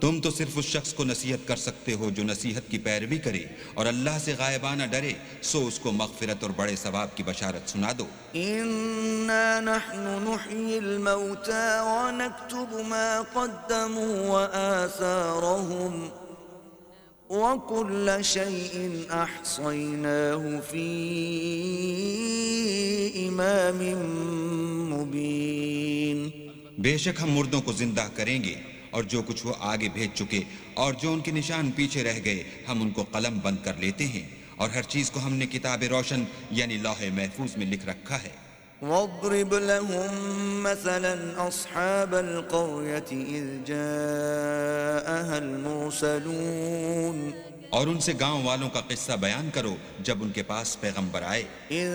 तुम तो सिर्फ उस शख्स को नसीहत कर सकते हो जो नसीहत की पैरवी करे और अल्लाह से गायबाना डरे, सो उसको मग़फ़िरत और बड़े सवाब की बशारत सुना दो। इन्ना नहनु नुह्यिल मौता व नक्तुबु मा क़द्दमू व आसारहुम व कुल्ल शैइन अहसैनाहु फी इमामिन मुबीन। बेशक हम मुर्दों को जिंदा करेंगे और जो कुछ वो आगे भेज चुके और जो उनके निशान पीछे रह गए हम उनको कलम बंद कर लेते हैं, और हर चीज को हमने किताब रोशन यानी लौहे महफूज में लिख रखा है। वद्रिब लहुम मसलन अस्हाबल क़र्यति इज़ जाअहल मुरसलून, और उनसे गांव वालों का किस्सा बयान करो जब उनके पास पैगंबर आए।